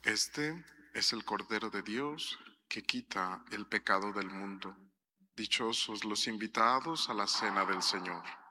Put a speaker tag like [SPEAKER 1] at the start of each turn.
[SPEAKER 1] Este es el Cordero de Dios que quita el pecado del mundo. Dichosos los invitados a la cena del Señor.